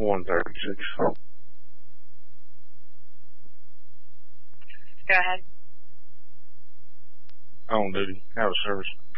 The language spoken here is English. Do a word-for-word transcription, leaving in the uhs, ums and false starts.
one thirty-six. Go ahead. On duty. Out of service.